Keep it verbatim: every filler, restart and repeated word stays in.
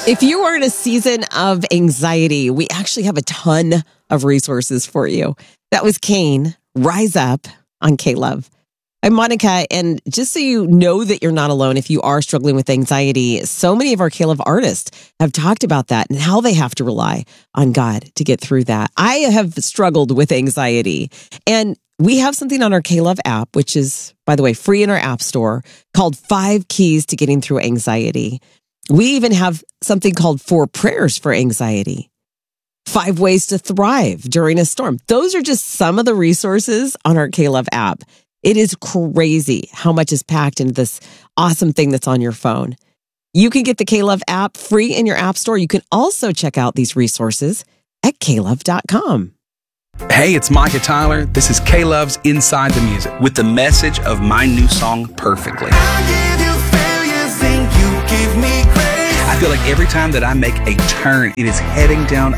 If you are in a season of anxiety, we actually have a ton of resources for you. That was Kane, Rise Up on K-Love. I'm Monica, and just so you know that you're not alone if you are struggling with anxiety, so many of our K-Love artists have talked about that and how they have to rely on God to get through that. I have struggled with anxiety, and we have something on our K-Love app, which is, by the way, free in our app store, called Five Keys to Getting Through Anxiety. We even have something called Four Prayers for Anxiety. Five Ways to Thrive During a Storm. Those are just some of the resources on our K-Love app. It is crazy how much is packed into this awesome thing that's on your phone. You can get the K-Love app free in your app store. You can also check out these resources at K love dot com. Hey, it's Micah Tyler. This is K-Love's Inside the Music with the message of my new song, Perfectly. I feel like every time that I make a turn, it is heading down